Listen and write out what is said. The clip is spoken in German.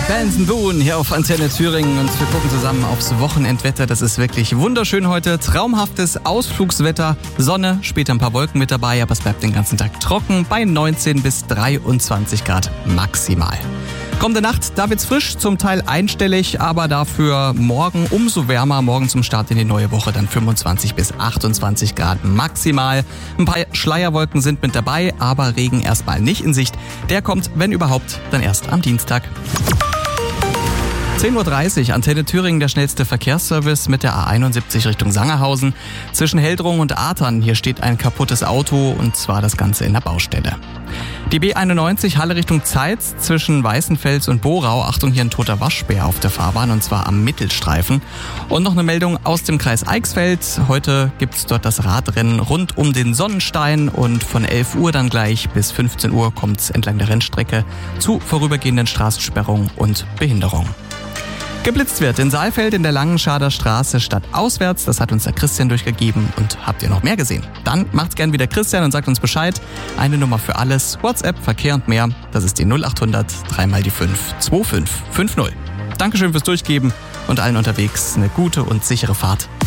Benson Boone hier auf Antenne Thüringen und wir gucken zusammen aufs Wochenendwetter. Das ist wirklich wunderschön heute. Traumhaftes Ausflugswetter, Sonne, später ein paar Wolken mit dabei, aber es bleibt den ganzen Tag trocken bei 19 bis 23 Grad maximal. Kommende Nacht, da wird's frisch, zum Teil einstellig, aber dafür morgen umso wärmer. Morgen zum Start in die neue Woche dann 25 bis 28 Grad maximal. Ein paar Schleierwolken sind mit dabei, aber Regen erstmal nicht in Sicht. Der kommt, wenn überhaupt, dann erst am Dienstag. 10.30 Uhr, Antenne Thüringen, der schnellste Verkehrsservice mit der A71 Richtung Sangerhausen. Zwischen Heldrungen und Atern, hier steht ein kaputtes Auto und zwar das Ganze in der Baustelle. Die B91 Halle Richtung Zeitz zwischen Weißenfels und Borau. Achtung, hier ein toter Waschbär auf der Fahrbahn und zwar am Mittelstreifen. Und noch eine Meldung aus dem Kreis Eichsfeld. Heute gibt's dort das Radrennen rund um den Sonnenstein und von 11 Uhr dann gleich bis 15 Uhr kommt's entlang der Rennstrecke zu vorübergehenden Straßensperrungen und Behinderungen. Geblitzt wird in Saalfeld in der Langenschader Straße stadtauswärts. Das hat uns der Christian durchgegeben. Und habt ihr noch mehr gesehen? Dann macht's gern wie der Christian und sagt uns Bescheid. Eine Nummer für alles. WhatsApp, Verkehr und mehr. Das ist die 0800 3 die 5 2550. Dankeschön fürs Durchgeben und allen unterwegs eine gute und sichere Fahrt.